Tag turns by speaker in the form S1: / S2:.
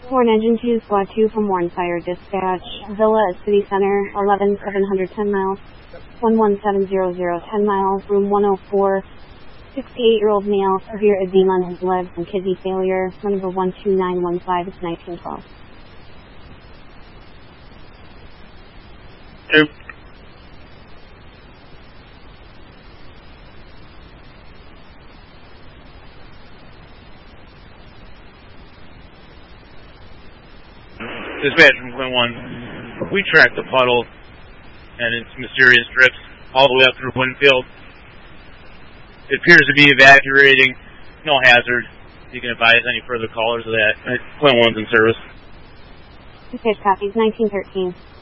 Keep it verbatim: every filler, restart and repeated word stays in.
S1: Warren Engine two, Squad two from Warren Fire Dispatch. Villa at City Center, eleven seven hundred ten miles. one one seven zero zero ten miles, room one oh four. sixty-eight-year-old male, severe edema on his legs and kidney failure. Phone number one two nine one five, it's nineteen twelve.
S2: Two. Dispatch from Quint one. We tracked the puddle and its mysterious drips all the way up through Winfield. It appears to be evacuating. No hazard. You can advise any further callers of that. Quint one's in service.
S1: Dispatch copies, nineteen thirteen.